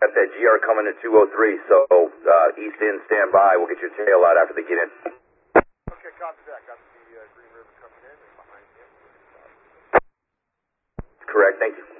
got that GR coming to 203, so east in, stand by. We'll get your tail out after they get in. Okay, copy that. Got the Green River coming in and behind him. Correct, thank you.